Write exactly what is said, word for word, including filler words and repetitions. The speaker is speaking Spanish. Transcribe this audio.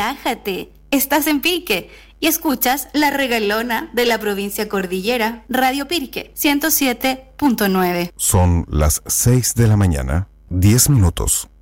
relájate. Estás en Pirque y escuchas La Regalona de la provincia Cordillera, Radio Pirque, ciento siete punto nueve. Son las seis de la mañana, diez minutos.